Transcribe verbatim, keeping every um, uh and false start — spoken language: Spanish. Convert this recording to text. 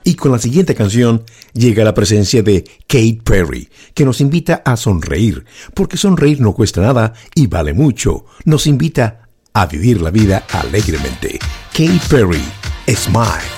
Y con la siguiente canción llega la presencia de Katy Perry, que nos invita a sonreír, porque sonreír no cuesta nada y vale mucho. Nos invita a vivir la vida alegremente. Katy Perry, Smile.